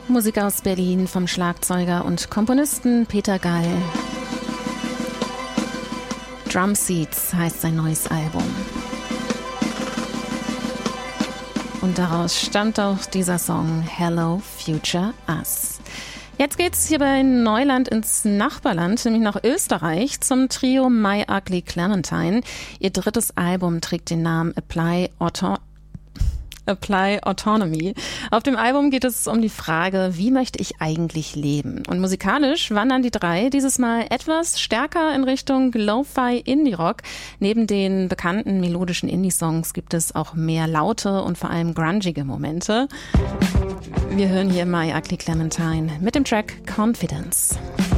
Musik aus Berlin vom Schlagzeuger und Komponisten Peter Gall. Drum Seeds heißt sein neues Album. Und daraus stammt auch dieser Song Hello Future Us. Jetzt geht's hier bei Neuland ins Nachbarland, nämlich nach Österreich, zum Trio My Ugly Clementine. Ihr drittes Album trägt den Namen Apply Autonomy. Auf dem Album geht es um die Frage, wie möchte ich eigentlich leben? Und musikalisch wandern die drei dieses Mal etwas stärker in Richtung Lo-Fi Indie-Rock. Neben den bekannten melodischen Indie-Songs gibt es auch mehr laute und vor allem grungige Momente. Wir hören hier My Ugly Clementine mit dem Track Confidence.